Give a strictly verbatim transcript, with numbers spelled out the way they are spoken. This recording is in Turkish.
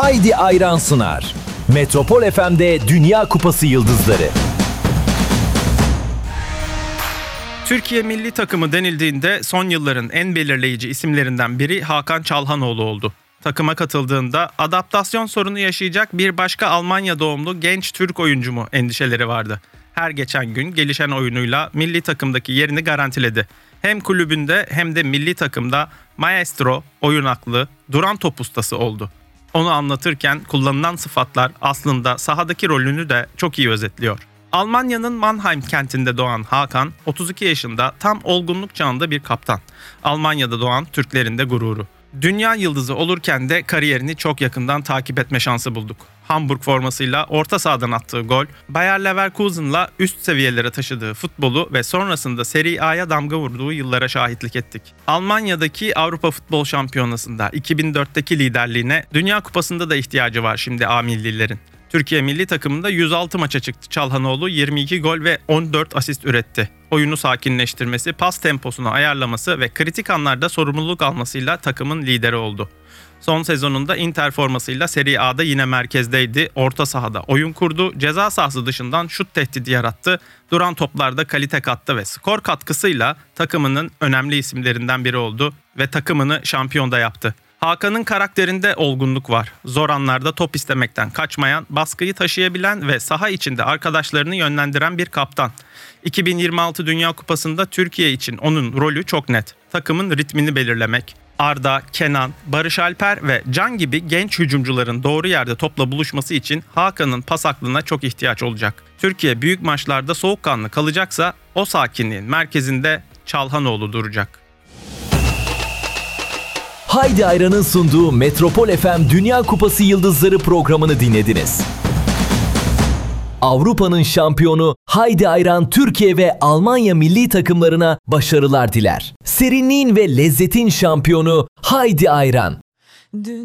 Haydi Ayran sunar. Metropol F M'de Dünya Kupası Yıldızları. Türkiye milli takımı denildiğinde son yılların en belirleyici isimlerinden biri Hakan Çalhanoğlu oldu. Takıma katıldığında adaptasyon sorunu yaşayacak bir başka Almanya doğumlu genç Türk oyuncu mu endişeleri vardı. Her geçen gün gelişen oyunuyla milli takımdaki yerini garantiledi. Hem kulübünde hem de milli takımda maestro, oyun aklı, duran top ustası oldu. Onu anlatırken kullanılan sıfatlar aslında sahadaki rolünü de çok iyi özetliyor. Almanya'nın Mannheim kentinde doğan Hakan, otuz iki yaşında tam olgunluk çağında bir kaptan. Almanya'da doğan Türklerin de gururu. Dünya yıldızı olurken de kariyerini çok yakından takip etme şansı bulduk. Hamburg formasıyla orta sahadan attığı gol, Bayer Leverkusen'la üst seviyelere taşıdığı futbolu ve sonrasında Serie A'ya damga vurduğu yıllara şahitlik ettik. Almanya'daki Avrupa Futbol Şampiyonası'nda iki bin dörtteki liderliğine, Dünya Kupası'nda da ihtiyacı var şimdi A millilerin. Türkiye milli takımında yüz altı maça çıktı Çalhanoğlu, yirmi iki gol ve on dört asist üretti. Oyunu sakinleştirmesi, pas temposunu ayarlaması ve kritik anlarda sorumluluk almasıyla takımın lideri oldu. Son sezonunda Inter formasıyla Serie A'da yine merkezdeydi, orta sahada oyun kurdu, ceza sahası dışından şut tehdidi yarattı, duran toplarda kalite kattı ve skor katkısıyla takımının önemli isimlerinden biri oldu ve takımını şampiyon da yaptı. Hakan'ın karakterinde olgunluk var. Zor anlarda top istemekten kaçmayan, baskıyı taşıyabilen ve saha içinde arkadaşlarını yönlendiren bir kaptan. iki bin yirmi altı Dünya Kupası'nda Türkiye için onun rolü çok net. Takımın ritmini belirlemek. Arda, Kenan, Barış Alper ve Can gibi genç hücumcuların doğru yerde topla buluşması için Hakan'ın pas aklına çok ihtiyaç olacak. Türkiye büyük maçlarda soğukkanlı kalacaksa o sakinliğin merkezinde Çalhanoğlu duracak. Haydi Ayran'ın sunduğu Metropol F M Dünya Kupası Yıldızları programını dinlediniz. Avrupa'nın şampiyonu Haydi Ayran Türkiye ve Almanya milli takımlarına başarılar diler. Serinliğin ve lezzetin şampiyonu Haydi Ayran.